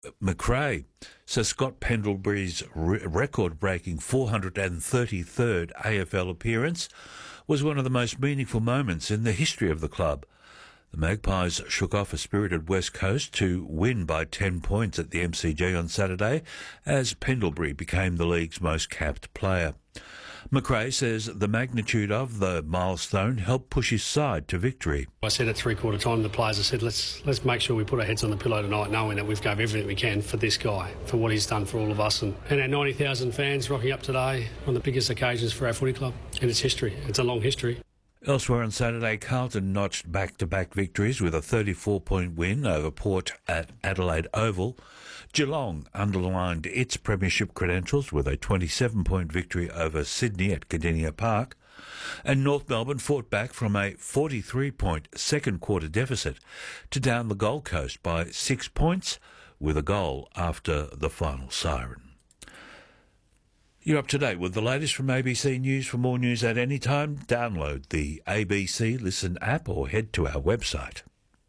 McRae. So Scott Pendlebury's record-breaking 433rd AFL appearance was one of the most meaningful moments in the history of the club. The Magpies shook off a spirited West Coast to win by 10 points at the MCG on Saturday as Pendlebury became the league's most capped player. McRae says the magnitude of the milestone helped push his side to victory. I said at three-quarter time to the players, I said, let's make sure we put our heads on the pillow tonight knowing that we've gave everything we can for this guy, for what he's done for all of us. And our 90,000 fans rocking up today on the biggest occasions for our footy club. And it's history. It's a long history. Elsewhere on Saturday, Carlton notched back-to-back victories with a 34-point win over Port at Adelaide Oval. Geelong underlined its premiership credentials with a 27-point victory over Sydney at Cardinia Park. And North Melbourne fought back from a 43-point second-quarter deficit to down the Gold Coast by 6 points with a goal after the final siren. You're up to date with the latest from ABC News. For more news at any time, download the ABC Listen app or head to our website.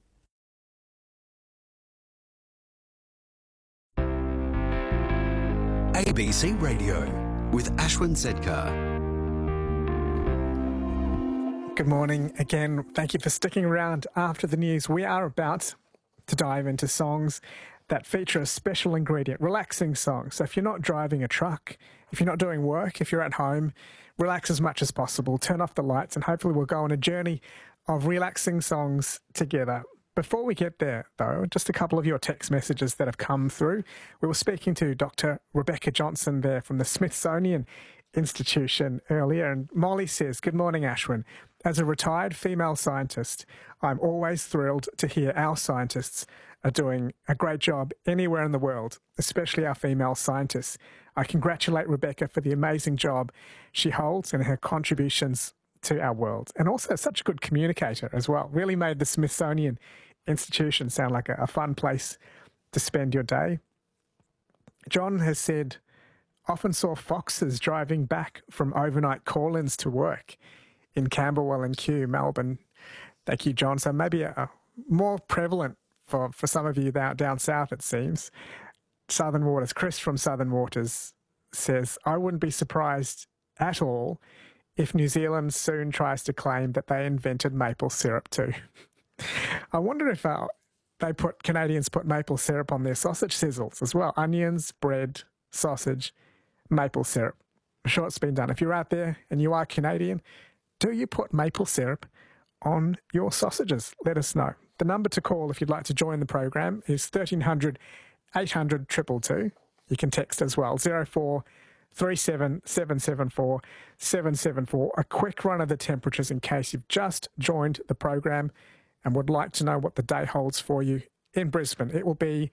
ABC Radio with Ashwin Sedkar. Good morning again. Thank you for sticking around after the news. We are about to dive into songs that feature a special ingredient, relaxing songs. So if you're not driving a truck, if you're not doing work, if you're at home, relax as much as possible, turn off the lights, and hopefully we'll go on a journey of relaxing songs together. Before we get there, though, just a couple of your text messages that have come through. We were speaking to Dr. Rebecca Johnson there from the Smithsonian Institution earlier, and Molly says, "Good morning, Ashwin. As a retired female scientist, I'm always thrilled to hear our scientists are doing a great job anywhere in the world, especially our female scientists. I congratulate Rebecca for the amazing job she holds and her contributions to our world, and also such a good communicator as well. Really made the Smithsonian Institution sound like a fun place to spend your day." John has said, "Often saw foxes driving back from overnight call-ins to work in Camberwell and Kew, Melbourne." Thank you, John. So maybe a more prevalent for some of you down south, it seems. Southern Waters, Chris from Southern Waters says, "I wouldn't be surprised at all if New Zealand soon tries to claim that they invented maple syrup too." I wonder if Canadians put maple syrup on their sausage sizzles as well. Onions, bread, sausage, maple syrup. I'm sure it's been done. If you're out there and you are Canadian, do you put maple syrup on your sausages? Let us know. The number to call if you'd like to join the program is 1300 800 222. You can text as well, 0437 774 774. A quick run of the temperatures in case you've just joined the program and would like to know what the day holds for you in Brisbane. It will be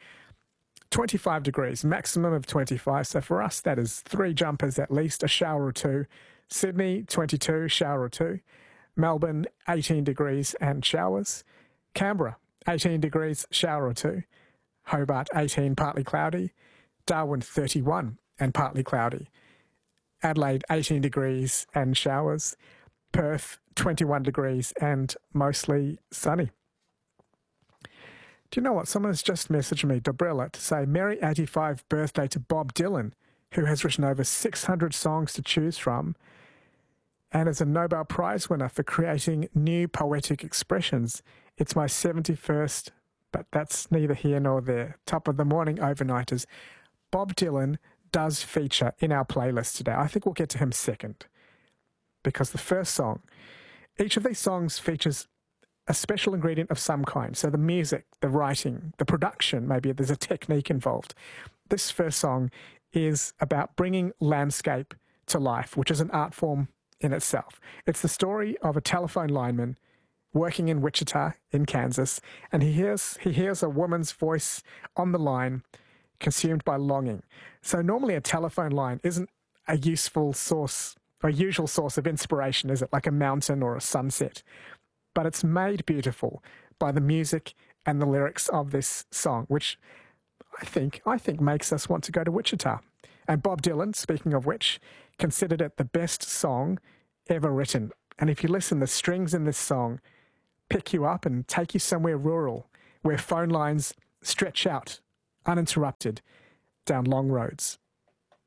25 degrees, maximum of 25. So for us, that is 3 jumpers at least, a shower or two. Sydney, 22, shower or two. Melbourne, 18 degrees and showers. Canberra, 18 degrees, shower or two. Hobart, 18, partly cloudy. Darwin, 31 and partly cloudy. Adelaide, 18 degrees and showers. Perth, 21 degrees and mostly sunny. Do you know what? Someone has just messaged me, Dobrilla, to say Merry 85th birthday to Bob Dylan, who has written over 600 songs to choose from and is a Nobel Prize winner for creating new poetic expressions. It's my 71st, but that's neither here nor there. Top of the morning, overnighters. Bob Dylan does feature in our playlist today. I think we'll get to him second, because the first song, each of these songs features a special ingredient of some kind. So the music, the writing, the production, maybe there's a technique involved. This first song is about bringing landscape to life, which is an art form in itself. It's the story of a telephone lineman working in Wichita in Kansas, and he hears a woman's voice on the line, consumed by longing. So normally a telephone line isn't a useful source, a usual source of inspiration, is it? Like a mountain or a sunset. But it's made beautiful by the music and the lyrics of this song, which I think makes us want to go to Wichita. And Bob Dylan, speaking of which, considered it the best song ever written. And if you listen, the strings in this song pick you up and take you somewhere rural where phone lines stretch out uninterrupted down long roads.